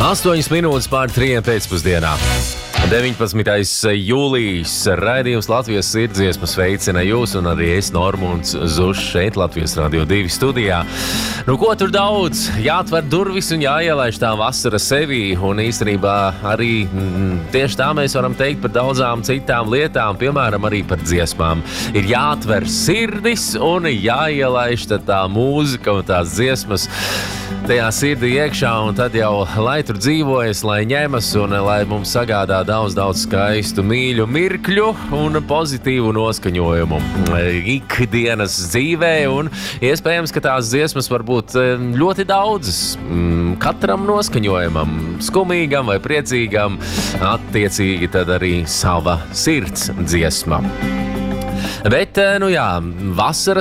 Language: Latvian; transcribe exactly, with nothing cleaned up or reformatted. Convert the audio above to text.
Astoņas minūtes pār trījiem pēcpusdienā. deviņpadsmitais jūlijas raidījums Latvijas sirdsdziesmas sveicina jūs un arī es, Normunds Zušs, šeit Latvijas Radio divi studijā. Nu, ko tur daudz? Jāatver durvis un jāielaiž tā vasara sevī, un īstenībā arī mm, tieši tā mēs varam teikt par daudzām citām lietām, piemēram, arī par dziesmām. Ir jāatver sirdis un jāielaiž tā mūzika un tās dziesmas tajā sirdī iekšā, un tad jau, lai tur dzīvojas, lai ņemas un lai mums sagādā daudz, daudz skaistu, mīļu mirkļu un pozitīvu noskaņojumu ikdienas dzīvē, un iespējams, ka tās dziesmas var būt ļoti daudzas, katram noskaņojumam, skumīgam vai priecīgam, attiecīgi tad arī sava sirds dziesma. Bet, nu jā, vasara